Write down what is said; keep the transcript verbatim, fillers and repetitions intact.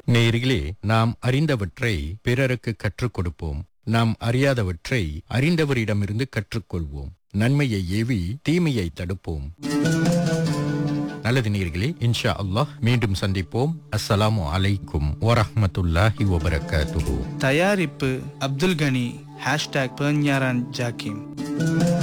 நேயர்களே, நாம் அறிந்தவற்றை பிறருக்கு கற்றுக் கொடுப்போம். நாம் அறியாதவற்றை அறிந்தவரிடமிருந்து கற்றுக்கொள்வோம். நன்மையை ஏவி தீமையை தடுப்போம். நல்லது நேயர்களே, இன்ஷா அல்லாஹ் மீண்டும் சந்திப்போம். அஸ்ஸலாமு அலைக்கும் வரஹ்மத்துல்லாஹி வபரகாத்துஹு. தயாரிப்பு அப்துல் கனி. ஹேஷ்டாக் பெர்ஞாரான் ஜாக்கிம்.